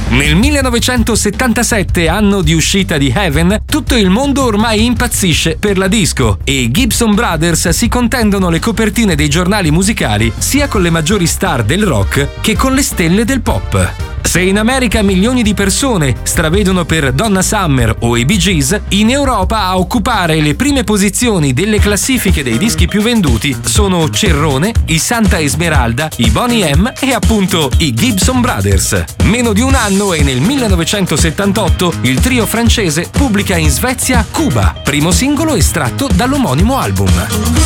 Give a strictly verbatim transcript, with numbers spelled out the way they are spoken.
Nel millenovecentosettantasette, anno di uscita di Heaven, tutto il mondo ormai impazzisce per la disco e i Gibson Brothers si contendono le copertine dei giornali musicali sia con le maggiori star del rock che con le stelle del pop. Se in America milioni di persone stravedono per Donna Summer o i Bee Gees, in Europa a occupare le prime posizioni delle classifiche dei dischi più venduti sono Cerrone, i Santa Esmeralda, i Boney M e appunto i Gibson Brothers. Meno di un anno e nel millenovecentosettantotto il trio francese pubblica in Svezia Cuba, primo singolo estratto dall'omonimo album.